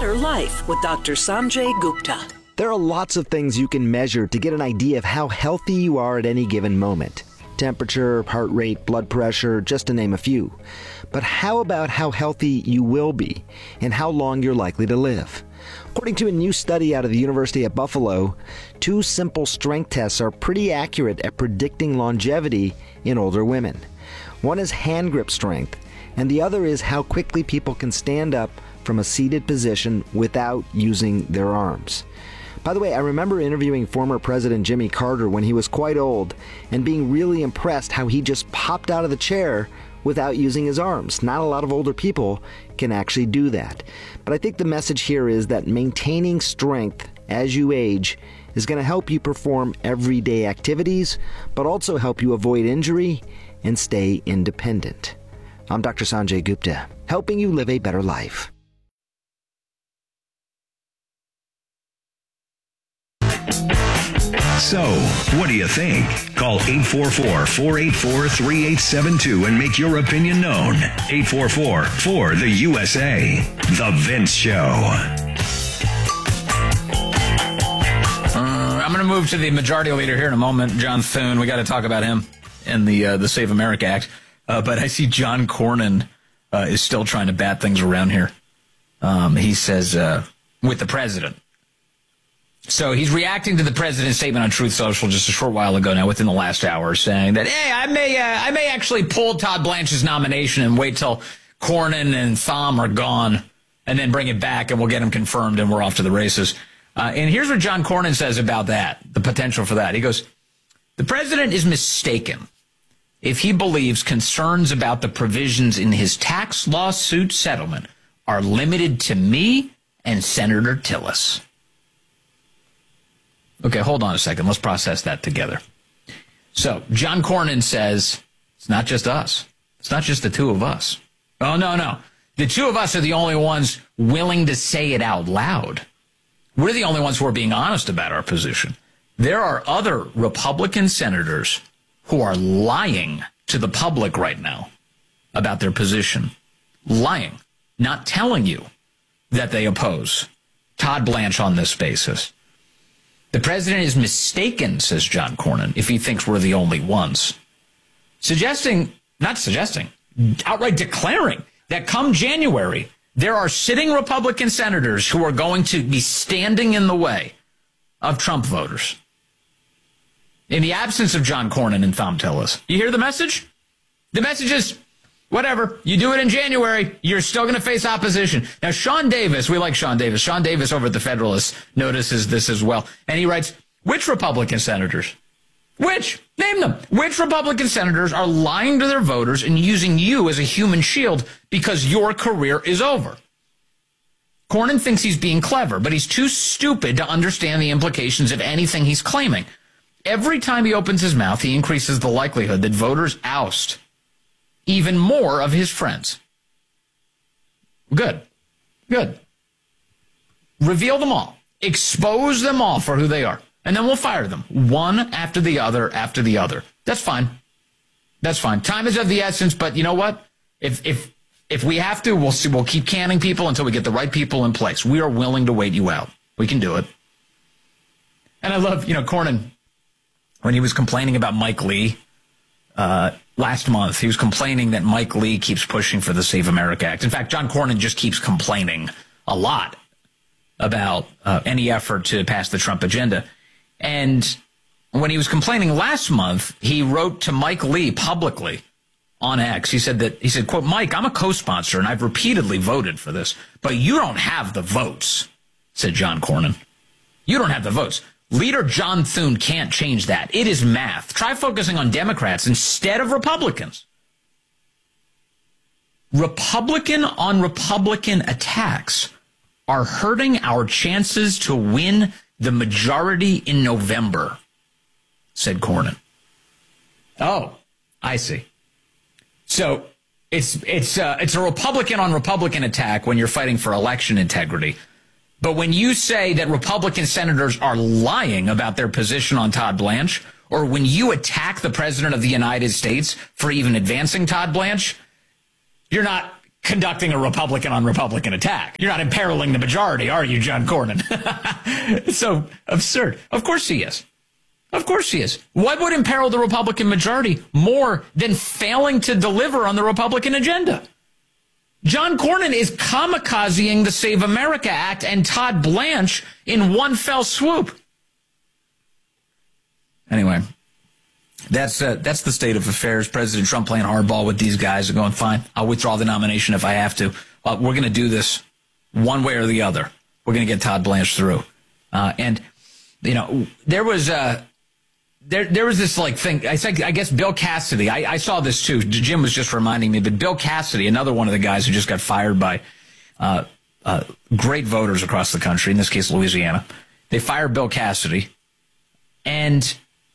Better Life with Dr. Sanjay Gupta. There are lots of things you can measure to get an idea of how healthy you are at any given moment. Temperature, heart rate, blood pressure, just to name a few. But how about how healthy you will be and how long you're likely to live? According to a new study out of the University at Buffalo, 2 simple strength tests are pretty accurate at predicting longevity in older women. One is hand grip strength, and the other is how quickly people can stand up from a seated position without using their arms. By the way, I remember interviewing former President Jimmy Carter when he was quite old and being really impressed how he just popped out of the chair without using his arms. Not a lot of older people can actually do that. But I think the message here is that maintaining strength as you age is going to help you perform everyday activities, but also help you avoid injury and stay independent. I'm Dr. Sanjay Gupta, helping you live a better life. So, what do you think? Call 844-484-3872 and make your opinion known. 844-4-the-USA. The Vince Show. I'm going to move to the majority leader here in a moment, John Thune. We got to talk about him and the Save America Act. But I see John Cornyn is still trying to bat things around here. He says, with the president. So he's reacting to the president's statement on Truth Social just a short while ago now, within the last hour, saying that, hey, I may actually pull Todd Blanche's nomination and wait till Cornyn and Thom are gone and then bring it back and we'll get him confirmed and we're off to the races. And here's what John Cornyn says about that, the potential for that. He goes, the president is mistaken if he believes concerns about the provisions in his tax lawsuit settlement are limited to me and Senator Tillis. Okay, hold on a second. Let's process that together. So, John Cornyn says, it's not just us. It's not just the two of us. Oh, no. The two of us are the only ones willing to say it out loud. We're the only ones who are being honest about our position. There are other Republican senators who are lying to the public right now about their position. Lying. Not telling you that they oppose Todd Blanche on this basis. The president is mistaken, says John Cornyn, if he thinks we're the only ones. Outright declaring that come January, there are sitting Republican senators who are going to be standing in the way of Trump voters. In the absence of John Cornyn and Thom Tillis. You hear the message? The message is, whatever, you do it in January, you're still going to face opposition. Now, Sean Davis, we like Sean Davis. Sean Davis over at the Federalist notices this as well. And he writes, which Republican senators? Which? Name them. Which Republican senators are lying to their voters and using you as a human shield because your career is over? Cornyn thinks he's being clever, but he's too stupid to understand the implications of anything he's claiming. Every time he opens his mouth, he increases the likelihood that voters oust even more of his friends. Good. Reveal them all. Expose them all for who they are. And then we'll fire them. One after the other after the other. That's fine. Time is of the essence, but you know what? If we have to, we'll keep canning people until we get the right people in place. We are willing to wait you out. We can do it. And I love, Cornyn, when he was complaining about Mike Lee, last month, he was complaining that Mike Lee keeps pushing for the Save America Act. In fact, John Cornyn just keeps complaining a lot about any effort to pass the Trump agenda. And when he was complaining last month, he wrote to Mike Lee publicly on X. He said, quote, Mike, I'm a co-sponsor and I've repeatedly voted for this, but you don't have the votes, said John Cornyn. You don't have the votes. Leader John Thune can't change that. It is math. Try focusing on Democrats instead of Republicans. Republican on Republican attacks are hurting our chances to win the majority in November, said Cornyn. Oh, I see. So it's a Republican on Republican attack when you're fighting for election integrity. But when you say that Republican senators are lying about their position on Todd Blanche, or when you attack the president of the United States for even advancing Todd Blanche, you're not conducting a Republican on Republican attack. You're not imperiling the majority, are you, John Cornyn? It's so absurd. Of course he is. Of course he is. What would imperil the Republican majority more than failing to deliver on the Republican agenda? John Cornyn is kamikazing the Save America Act and Todd Blanche in one fell swoop. Anyway, that's the state of affairs. President Trump playing hardball with these guys and going, fine, I'll withdraw the nomination if I have to. We're going to do this one way or the other. We're going to get Todd Blanche through. And, you know, there was this like thing. I guess Bill Cassidy. I saw this too. Jim was just reminding me, but Bill Cassidy, another one of the guys who just got fired by great voters across the country, in this case Louisiana. They fired Bill Cassidy, and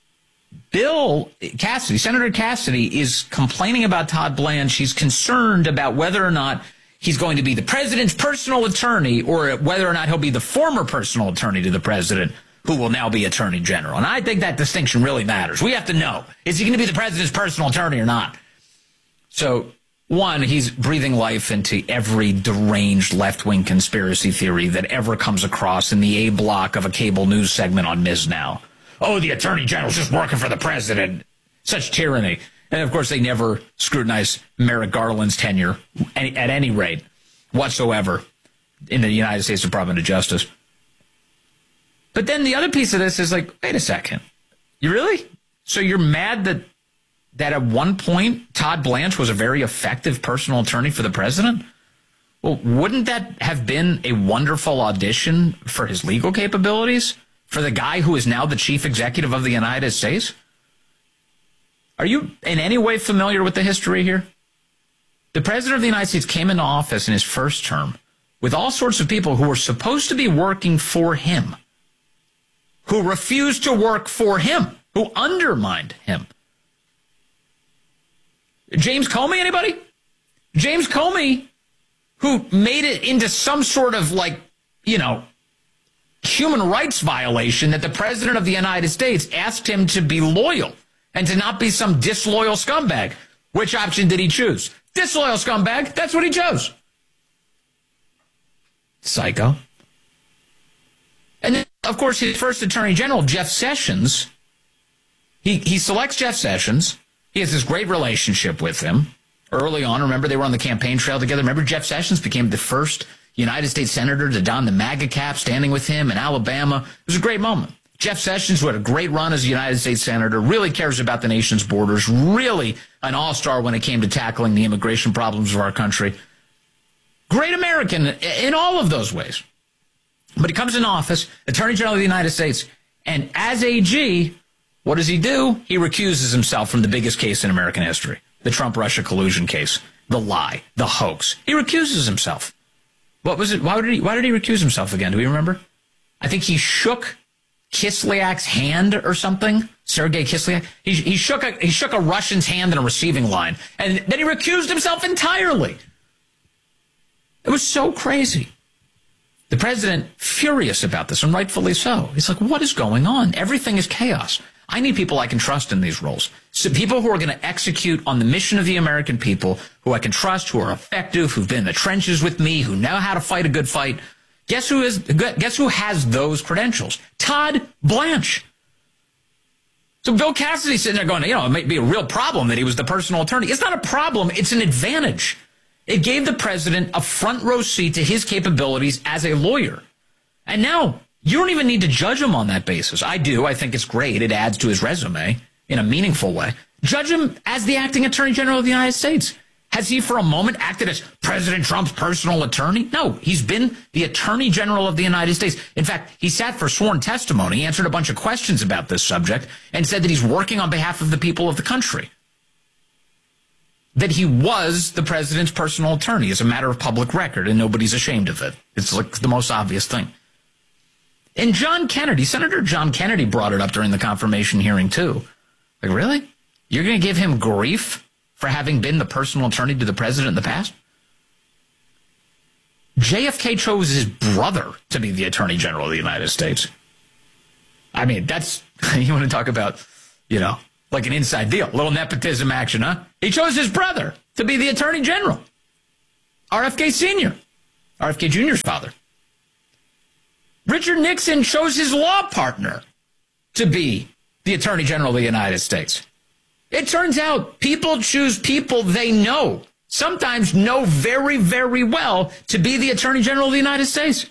Senator Cassidy is complaining about Todd Blanche. He's concerned about whether or not he's going to be the president's personal attorney or whether or not he'll be the former personal attorney to the president, who will now be attorney general. And I think that distinction really matters. We have to know, is he going to be the president's personal attorney or not? So, one, he's breathing life into every deranged left-wing conspiracy theory that ever comes across in the A block of a cable news segment on Ms. Now. Oh, the attorney general's just working for the president. Such tyranny. And, of course, they never scrutinize Merrick Garland's tenure at any rate whatsoever in the United States Department of Justice. But then the other piece of this is like, wait a second. You really? So you're mad that at one point Todd Blanche was a very effective personal attorney for the president? Well, wouldn't that have been a wonderful audition for his legal capabilities? For the guy who is now the chief executive of the United States? Are you in any way familiar with the history here? The president of the United States came into office in his first term with all sorts of people who were supposed to be working for him, who refused to work for him, who undermined him. James Comey, anybody? James Comey, who made it into some sort of human rights violation that the president of the United States asked him to be loyal and to not be some disloyal scumbag. Which option did he choose? Disloyal scumbag. That's what he chose. Psycho. And then, of course, his first attorney general, Jeff Sessions, he selects Jeff Sessions. He has this great relationship with him. Early on, remember, they were on the campaign trail together. Remember, Jeff Sessions became the first United States senator to don the MAGA cap, standing with him in Alabama. It was a great moment. Jeff Sessions, who had a great run as a United States senator, really cares about the nation's borders, really an all-star when it came to tackling the immigration problems of our country. Great American in all of those ways. But he comes in office, Attorney General of the United States, and as AG, what does he do? He recuses himself from the biggest case in American history, the Trump-Russia collusion case, the lie, the hoax. He recuses himself. What was it? Why did he recuse himself again? Do we remember? I think he shook Kislyak's hand or something. Sergei Kislyak. He shook a Russian's hand in a receiving line, and then he recused himself entirely. It was so crazy. The president furious about this, and rightfully so. He's like, what is going on? Everything is chaos. I need people I can trust in these roles. So people who are going to execute on the mission of the American people, who I can trust, who are effective, who've been in the trenches with me, who know how to fight a good fight. Guess who has those credentials? Todd Blanche. So Bill Cassidy sitting there going, it might be a real problem that he was the personal attorney. It's not a problem. It's an advantage. It gave the president a front row seat to his capabilities as a lawyer. And now you don't even need to judge him on that basis. I do. I think it's great. It adds to his resume in a meaningful way. Judge him as the acting Attorney General of the United States. Has he for a moment acted as President Trump's personal attorney? No, he's been the Attorney General of the United States. In fact, he sat for sworn testimony, he answered a bunch of questions about this subject, and said that he's working on behalf of the people of the country. That he was the president's personal attorney as a matter of public record, and nobody's ashamed of it. It's like the most obvious thing. And John Kennedy, Senator John Kennedy brought it up during the confirmation hearing too. Like, really? You're going to give him grief for having been the personal attorney to the president in the past? JFK chose his brother to be the Attorney General of the United States. I mean, that's, you want to talk about, like an inside deal, a little nepotism action, huh? He chose his brother to be the Attorney General. RFK Sr., RFK Jr.'s father. Richard Nixon chose his law partner to be the Attorney General of the United States. It turns out people choose people they know, sometimes know very, very well, to be the Attorney General of the United States.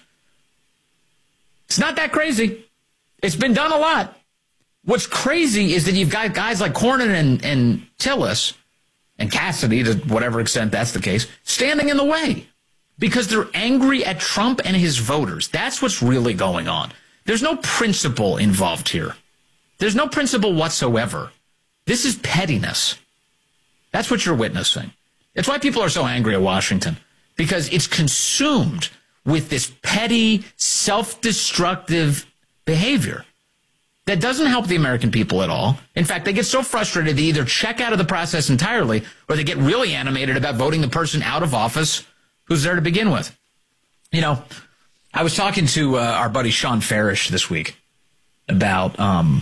It's not that crazy. It's been done a lot. What's crazy is that you've got guys like Cornyn and Tillis and Cassidy, to whatever extent that's the case, standing in the way because they're angry at Trump and his voters. That's what's really going on. There's no principle involved here. There's no principle whatsoever. This is pettiness. That's what you're witnessing. It's why people are so angry at Washington, because it's consumed with this petty, self-destructive behavior that doesn't help the American people at all. In fact, they get so frustrated they either check out of the process entirely or they get really animated about voting the person out of office who's there to begin with. You know, I was talking to our buddy Sean Farish this week about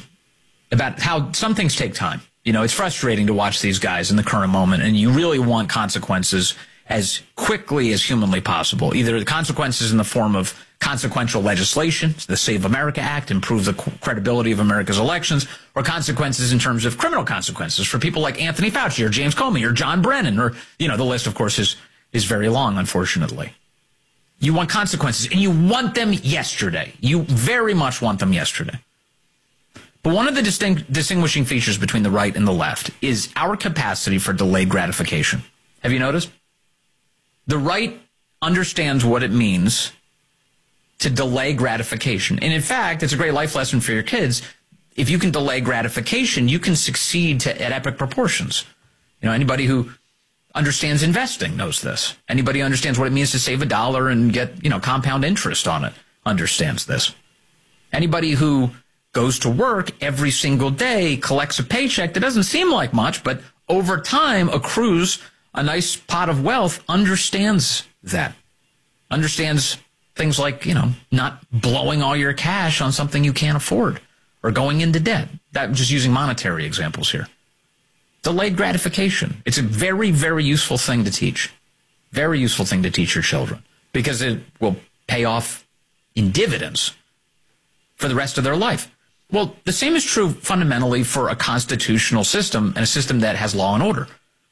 how some things take time. You know, it's frustrating to watch these guys in the current moment, and you really want consequences as quickly as humanly possible. Either the consequences in the form of consequential legislation, the Save America Act, improve the credibility of America's elections, or consequences in terms of criminal consequences for people like Anthony Fauci or James Comey or John Brennan, or, you know, the list, of course, is very long, unfortunately. You want consequences, and you want them yesterday. You very much want them yesterday. But one of the distinguishing features between the right and the left is our capacity for delayed gratification. Have you noticed? The right understands what it means to delay gratification. And in fact, it's a great life lesson for your kids. If you can delay gratification, you can succeed at epic proportions. You know, anybody who understands investing knows this. Anybody who understands what it means to save $1 and get, you know, compound interest on it understands this. Anybody who goes to work every single day, collects a paycheck that doesn't seem like much, but over time accrues a nice pot of wealth, understands that. Understands things like, you know, not blowing all your cash on something you can't afford or going into debt. I'm just using monetary examples here. Delayed gratification. It's a very, very useful thing to teach. Very useful thing to teach your children because it will pay off in dividends for the rest of their life. Well, the same is true fundamentally for a constitutional system and a system that has law and order.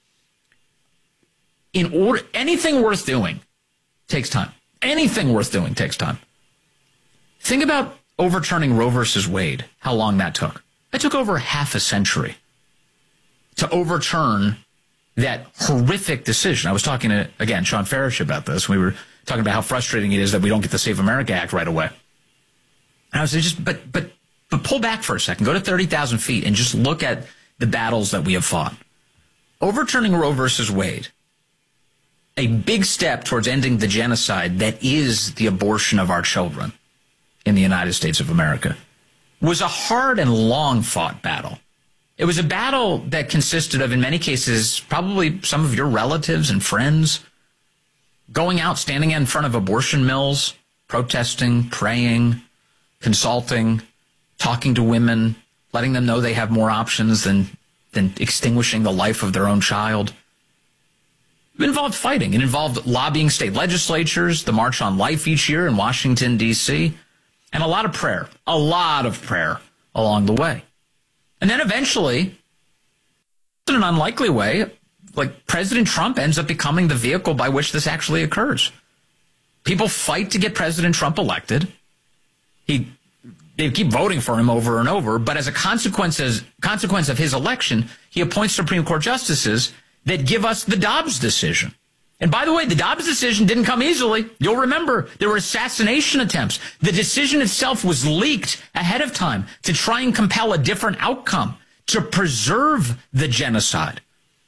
Anything worth doing takes time. Anything worth doing takes time. Think about overturning Roe versus Wade, how long that took. It took over half a century to overturn that horrific decision. I was talking to, again, Sean Farish about this. We were talking about how frustrating it is that we don't get the Save America Act right away. And I was just, but pull back for a second. Go to 30,000 feet and just look at the battles that we have fought. Overturning Roe versus Wade, a big step towards ending the genocide that is the abortion of our children in the United States of America, was a hard and long-fought battle. It was a battle that consisted of, in many cases, probably some of your relatives and friends going out, standing in front of abortion mills, protesting, praying, consulting, talking to women, letting them know they have more options than extinguishing the life of their own child. It involved fighting. It involved lobbying state legislatures, the March on Life each year in Washington, D.C., and a lot of prayer along the way. And then eventually, in an unlikely way, like President Trump ends up becoming the vehicle by which this actually occurs. People fight to get President Trump elected. They keep voting for him over and over, but as a consequence of his election, he appoints Supreme Court justices that give us the Dobbs decision. And by the way, the Dobbs decision didn't come easily. You'll remember there were assassination attempts. The decision itself was leaked ahead of time to try and compel a different outcome, to preserve the genocide.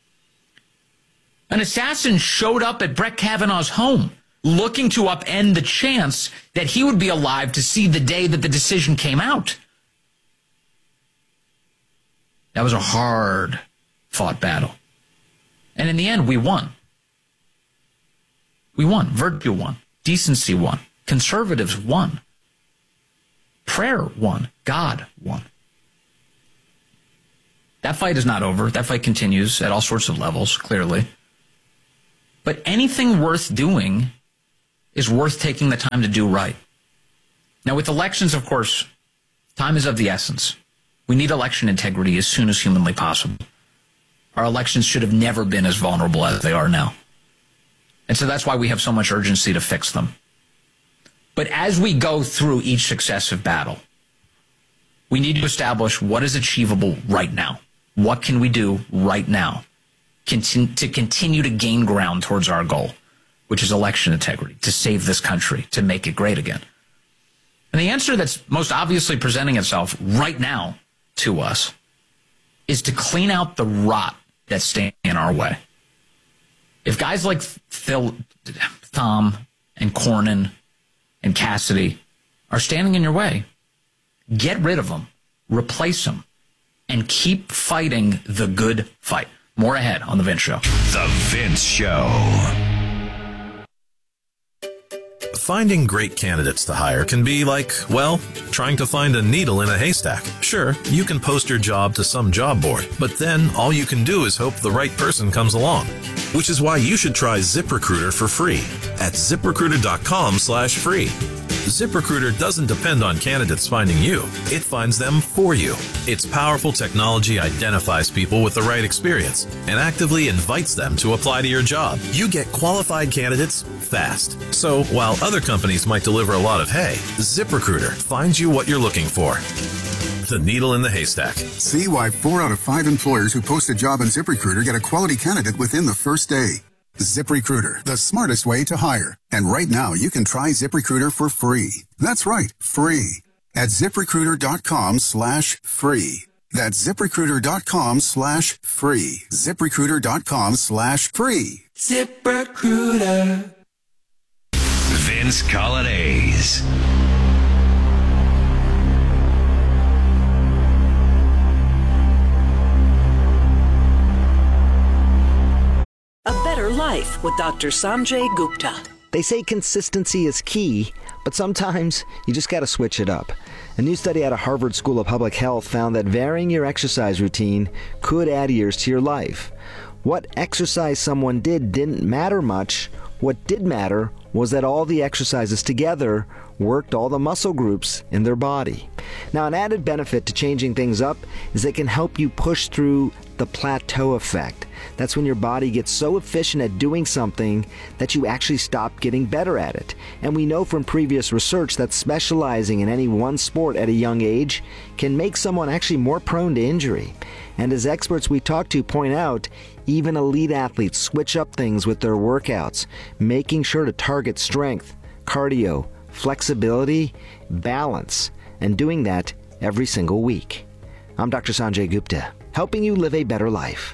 An assassin showed up at Brett Kavanaugh's home looking to upend the chance that he would be alive to see the day that the decision came out. That was a hard-fought battle. And in the end, we won. We won. Virtue won. Decency won. Conservatives won. Prayer won. God won. That fight is not over. That fight continues at all sorts of levels, clearly. But anything worth doing is worth taking the time to do right. Now, with elections, of course, time is of the essence. We need election integrity as soon as humanly possible. Our elections should have never been as vulnerable as they are now. And so that's why we have so much urgency to fix them. But as we go through each successive battle, we need to establish what is achievable right now. What can we do right now to continue to gain ground towards our goal, which is election integrity, to save this country, to make it great again? And the answer that's most obviously presenting itself right now to us is to clean out the rot that's staying in our way. If guys like Thom and Cornyn and Cassidy are standing in your way, get rid of them, replace them, and keep fighting the good fight. More ahead on The Vince Show. The Vince Show. Finding great candidates to hire can be like, well, trying to find a needle in a haystack. Sure, you can post your job to some job board, but then all you can do is hope the right person comes along. Which is why you should try ZipRecruiter for free at ZipRecruiter.com/free. ZipRecruiter doesn't depend on candidates finding you. It finds them for you. Its powerful technology identifies people with the right experience and actively invites them to apply to your job. You get qualified candidates fast. So while other companies might deliver a lot of hay, ZipRecruiter finds you what you're looking for. The needle in the haystack. See why 4 out of 5 employers who post a job on ZipRecruiter get a quality candidate within the first day. ZipRecruiter, the smartest way to hire. And right now, you can try ZipRecruiter for free. That's right, free. At ZipRecruiter.com/free. That's ZipRecruiter.com/free. ZipRecruiter.com/free. ZipRecruiter. Vince Colonnese. A Better Life with Dr. Sanjay Gupta. They say consistency is key, but sometimes you just got to switch it up. A new study out of Harvard School of Public Health found that varying your exercise routine could add years to your life. What exercise someone did didn't matter much. What did matter was that all the exercises together worked all the muscle groups in their body. Now, an added benefit to changing things up is it can help you push through the plateau effect. That's when your body gets so efficient at doing something that you actually stop getting better at it. And we know from previous research that specializing in any one sport at a young age can make someone actually more prone to injury. And as experts we talk to point out, even elite athletes switch up things with their workouts, making sure to target strength, cardio, flexibility, balance, and doing that every single week. I'm Dr. Sanjay Gupta, helping you live a better life.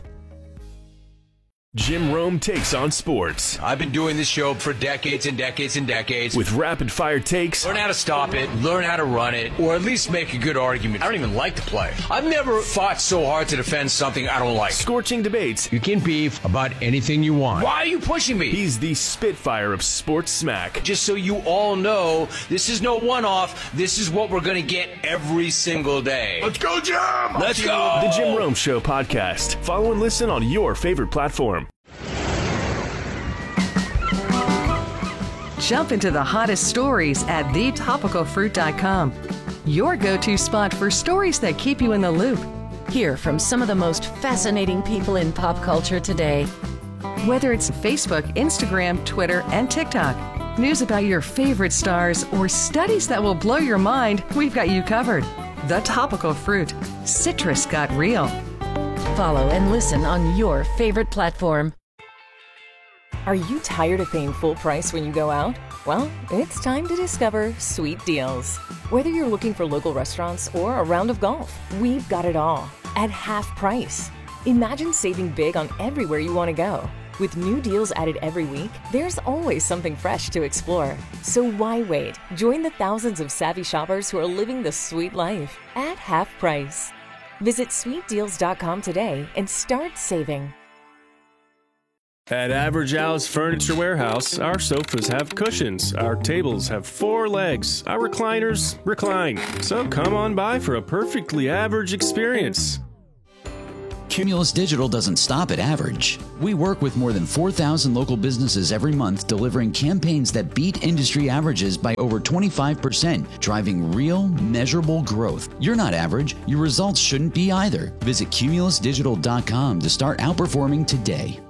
Jim Rome takes on sports. I've been doing this show for decades and decades and decades. With rapid-fire takes. Learn how to stop it, learn how to run it, or at least make a good argument. I don't even like to play. I've never fought so hard to defend something I don't like. Scorching debates. You can beef about anything you want. Why are you pushing me? He's the Spitfire of sports smack. Just so you all know, this is no one-off. This is what we're going to get every single day. Let's go, Jim! Let's go! The Jim Rome Show podcast. Follow and listen on your favorite platform. Jump into the hottest stories at thetopicalfruit.com. Your go-to spot for stories that keep you in the loop. Hear from some of the most fascinating people in pop culture today. Whether it's Facebook, Instagram, Twitter, and TikTok, news about your favorite stars, or studies that will blow your mind, we've got you covered. The Topical Fruit. Citrus got real. Follow and listen on your favorite platform. Are you tired of paying full price when you go out? Well, it's time to discover Sweet Deals. Whether you're looking for local restaurants or a round of golf, we've got it all at half price. Imagine saving big on everywhere you want to go. With new deals added every week, there's always something fresh to explore. So why wait? Join the thousands of savvy shoppers who are living the sweet life at half price. Visit sweetdeals.com today and start saving. At Average Al's Furniture Warehouse, our sofas have cushions, our tables have 4 legs, our recliners recline. So come on by for a perfectly average experience. Cumulus Digital doesn't stop at average. We work with more than 4,000 local businesses every month, delivering campaigns that beat industry averages by over 25%, driving real, measurable growth. You're not average. Your results shouldn't be either. Visit cumulusdigital.com to start outperforming today.